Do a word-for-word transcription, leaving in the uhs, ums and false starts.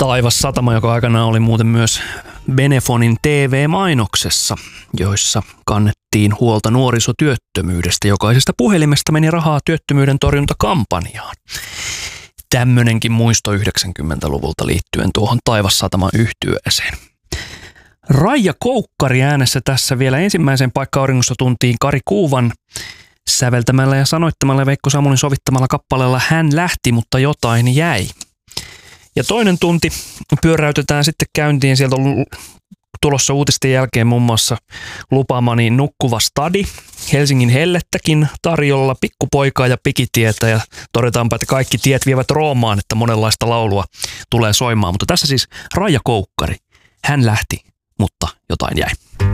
Taivassatama, joka aikanaan oli muuten myös Benefonin T V-mainoksessa, joissa kannettiin huolta nuorisotyöttömyydestä. Jokaisesta puhelimesta meni rahaa työttömyyden torjuntakampanjaan. Tämmönenkin muisto yhdeksänkymmentäluvulta liittyen tuohon Taivassataman yhtyeeseen. Raija Koukkari äänessä tässä vielä ensimmäisen Paikka auringossa tuntiin Kari Kuuvan säveltämällä ja sanoittamalla Veikko Samulin sovittamalla kappaleella Hän lähti, mutta jotain jäi. Ja toinen tunti pyöräytetään sitten käyntiin. Sieltä on tulossa uutisten jälkeen muun muassa lupaamani Nukkuva stadi. Helsingin hellettäkin tarjolla, Pikkupoikaa ja Pikitietä, ja todetaanpa, että kaikki tiet vievät Roomaan, että monenlaista laulua tulee soimaan. Mutta tässä siis Raija Koukkari. Hän lähti, mutta jotain jäi.